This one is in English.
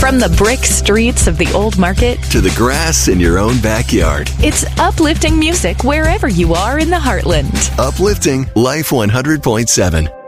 From the brick streets of the old market to the grass in your own backyard. It's uplifting music wherever you are in the heartland. Uplifting Life 100.7.